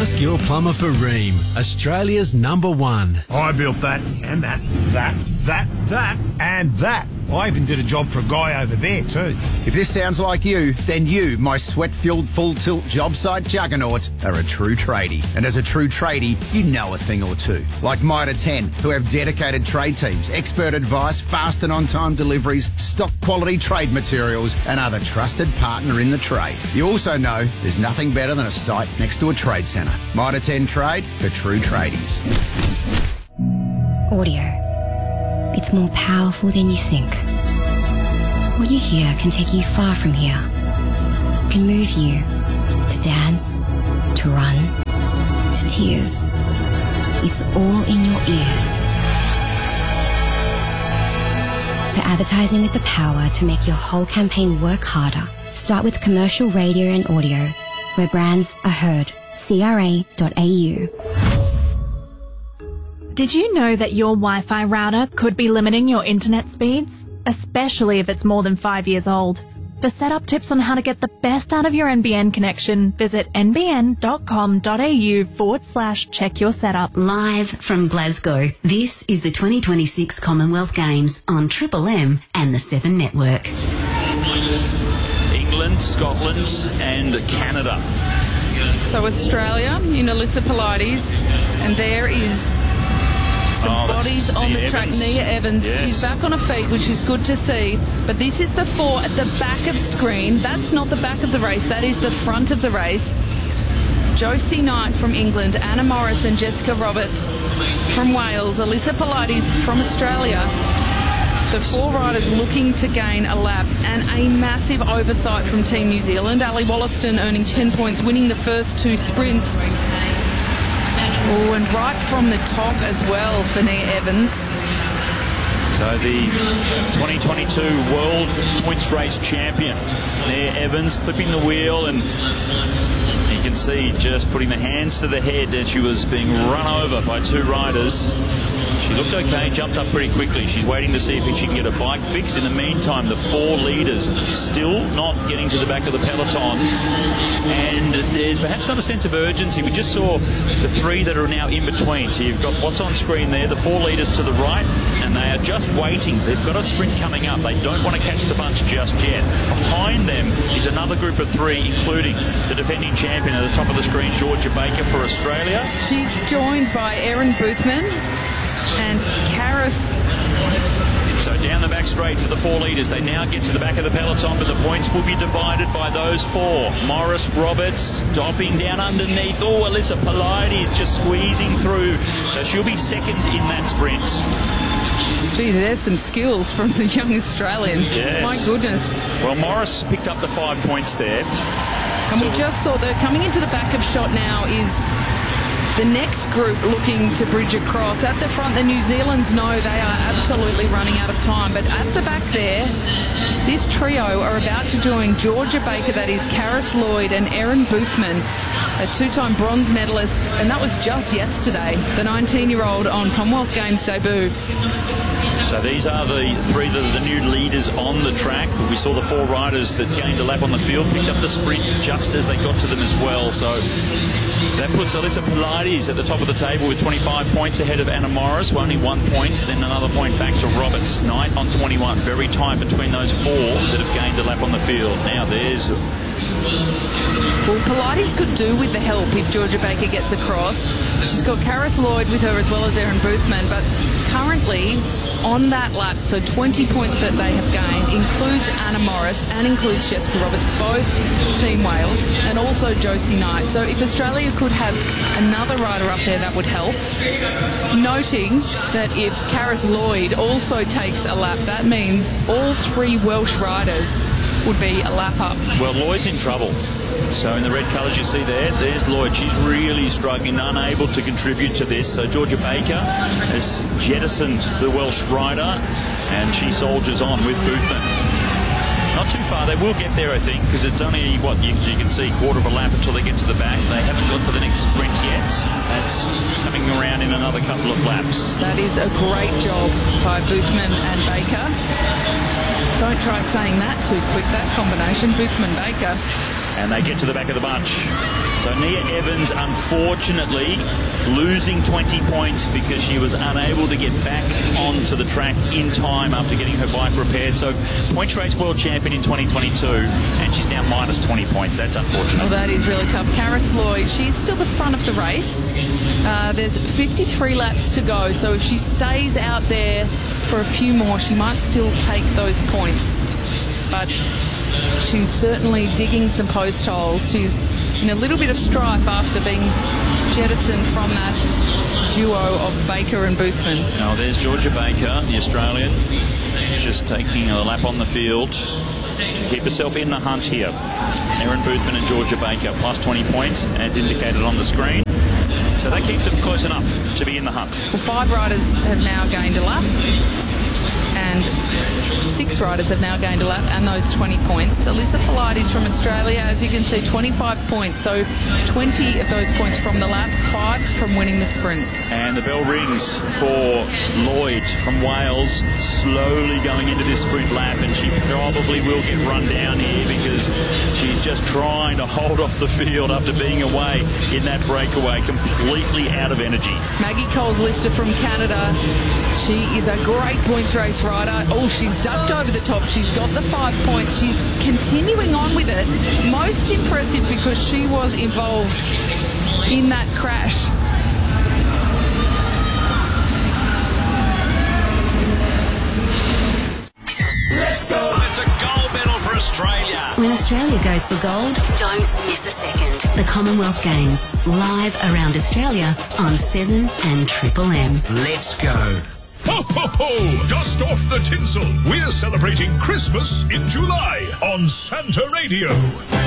Ask your plumber for Rheem, Australia's #1. I built that, and that, and that. I even did a job for a guy over there too. If this sounds like you, then you, my sweat-filled full-tilt job site juggernaut, are a true tradie. And as a true tradie, you know a thing or two. Like Mitre 10, who have dedicated trade teams, expert advice, fast and on-time deliveries, stock quality trade materials, and are the trusted partner in the trade. You also know there's nothing better than a site next to a trade centre. Mitre 10 Trade for true tradies. Audio. It's more powerful than you think. What you hear can take you far from here. It can move you to dance, to run, to tears. It's all in your ears. For advertising with the power to make your whole campaign work harder, start with commercial radio and audio, where brands are heard. CRA.au. Did you know that your Wi-Fi router could be limiting your internet speeds? Especially if it's more than 5 years old. For setup tips on how to get the best out of your NBN connection, visit nbn.com.au/check your setup. Live from Glasgow, this is the 2026 Commonwealth Games on Triple M and the 7 Network. England, Scotland and Canada. So Australia in Alyssa Polides, and there is some bodies on the track. Nia Evans, yes. She's back on her feet, which is good to see. But this is the 4 at the back of screen. That's not the back of the race, that is the front of the race. Josie Knight from England, Anna Morris and Jessica Roberts from Wales, Alyssa Polides from Australia. So 4 riders looking to gain a lap, and a massive oversight from Team New Zealand. Ali Wollaston earning 10 points, winning the first 2 sprints. Oh, and right from the top as well for Nia Evans. So the 2022 World Points Race champion, Nia Evans, clipping the wheel, and you can see just putting the hands to the head as she was being run over by 2 riders. She looked okay, jumped up pretty quickly. She's waiting to see if she can get a bike fixed. In the meantime, the 4 leaders still not getting to the back of the peloton. And there's perhaps not a sense of urgency. We just saw the 3 that are now in between. So you've got what's on screen there, the 4 leaders to the right, and they are just waiting. They've got a sprint coming up. They don't want to catch the bunch just yet. Behind them is another group of 3, including the defending champion at the top of the screen, Georgia Baker for Australia. She's joined by Erin Boothman and Karis. So down the back straight for the 4 leaders. They now get to the back of the peloton, but the points will be divided by those 4. Morris Roberts stopping down underneath. Oh, Alyssa Polides just squeezing through. So she'll be second in that sprint. Gee, there's some skills from the young Australian. Yes. My goodness. Well, Morris picked up the 5 points there. And we just saw that coming into the back of shot now is the next group looking to bridge across. At the front, the New Zealanders know they are absolutely running out of time. But at the back there, this trio are about to join Georgia Baker, that is Karis Lloyd, and Erin Boothman, a 2-time bronze medalist. And that was just yesterday, the 19-year-old on Commonwealth Games debut. So these are the 3 that are the new leaders on the track. But we saw the 4 riders that gained a lap on the field, picked up the sprint just as they got to them as well. So that puts Alyssa Polides at the top of the table with 25 points ahead of Anna Morris. Only 1 point, then another point back to Roberts. Knight on 21. Very tight between those 4 that have gained a lap on the field. Now there's... Well, Polides could do with the help if Georgia Baker gets across. She's got Karis Lloyd with her as well as Erin Boothman, but currently on that lap, so 20 points that they have gained, includes Anna Morris and includes Jessica Roberts, both Team Wales, and also Josie Knight. So if Australia could have another rider up there, that would help. Noting that if Karis Lloyd also takes a lap, that means all 3 Welsh riders would be a lap up. Well, Lloyd's in trouble. So in the red colours you see there's Lloyd. She's really struggling, unable to contribute to this. So Georgia Baker has jettisoned the Welsh rider, and she soldiers on with Boothman. Not too far. They will get there, I think, because it's only, what, you can see, quarter of a lap until they get to the back. They haven't got to the next sprint yet. That's coming around in another couple of laps. That is a great job by Boothman and Baker. Don't try saying that too quick, that combination, Boothman-Baker. And they get to the back of the bunch. So Nia Evans, unfortunately, losing 20 points because she was unable to get back onto the track in time after getting her bike repaired. So points race world champion in 2022, and she's now minus 20 points. That's unfortunate. Well, that is really tough. Karis Lloyd, she's still the front of the race. There's 53 laps to go, so if she stays out there for a few more, she might still take those points. But she's certainly digging some post holes. She's in a little bit of strife after being jettisoned from that duo of Baker and Boothman. Now there's Georgia Baker, the Australian, just taking a lap on the field to keep herself in the hunt here. Erin Boothman and Georgia Baker plus 20 points as indicated on the screen. So that keeps them close enough to be in the hunt. Well, 5 riders have now gained a lap, and 6 riders have now gained a lap and those 20 points. Alyssa Polides from Australia, as you can see, 25 points. So 20 of those points from the lap, 5 from winning the sprint. And the bell rings for Lloyd from Wales, slowly going into this sprint lap, and she probably will get run down here because she's just trying to hold off the field after being away in that breakaway, completely out of energy. Maggie Coles-Lister from Canada, she is a great points race rider. Oh, she's ducked over the top. She's got the 5 points. She's continuing on with it. Most impressive because she was involved in that crash. Let's go! It's a gold medal for Australia. When Australia goes for gold, don't miss a second. The Commonwealth Games, live around Australia on 7 and Triple M. Let's go. Ho, ho, ho! Dust off the tinsel. We're celebrating Christmas in July on Santa Radio.